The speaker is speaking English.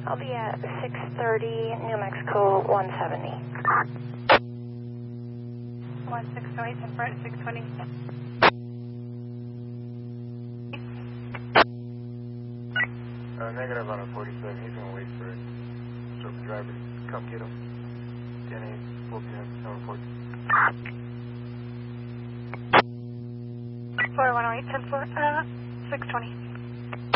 I'll be at 630 New Mexico 170. 1608 and front 620. Negative on a 47. He's going to wait for it. So the driver to come get him. 10-8, 4 p.m. Number 14. 4108 10 620.